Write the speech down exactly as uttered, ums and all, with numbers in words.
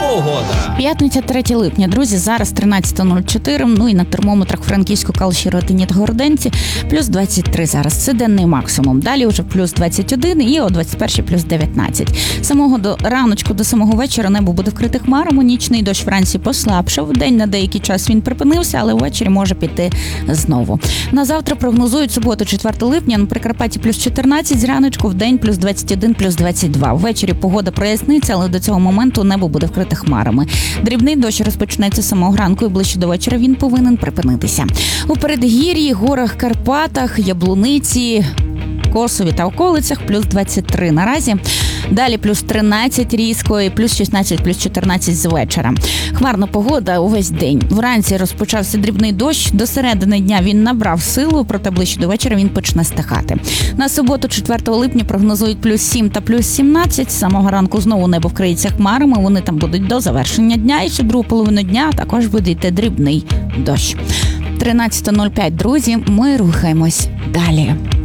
Погода. П'ятниця, третє липня, друзі, зараз тринадцята нуль чотири, ну і на термометрах Франківську, Калуші, Ротині та Городенці плюс двадцять три зараз, це денний максимум. Далі вже плюс двадцять один і о двадцять першій плюс дев'ятнадцять. Самого до раночку до самого вечора небо буде вкрите хмарами, нічний дощ вранці послабшав, день на деякий час він припинився, але ввечері може піти знову. На завтра прогнозують суботу, четверте липня, на Прикарпатті плюс чотирнадцять, зраночку в день плюс двадцять один, плюс двадцять два. Ввечері погода проясниться, але до цього моменту небо буде вкрите хмарами. Дрібний дощ розпочнеться самого ранку і ближче до вечора він повинен припинитися. У передгір'ї, горах, Карпатах, Яблуниці, Косові та околицях плюс двадцять три наразі. Далі плюс тринадцять різко і плюс шістнадцять, плюс чотирнадцять з вечора. Хмарна погода увесь день. Вранці розпочався дрібний дощ, до середини дня він набрав силу, проте ближче до вечора він почне стихати. На суботу, четвертого липня, прогнозують плюс сім та плюс сімнадцять. З самого ранку знову небо вкриється хмарами, вони там будуть до завершення дня, і ще другу половину дня також буде йти дрібний дощ. тринадцята нуль п'ять, друзі, ми рухаємось далі.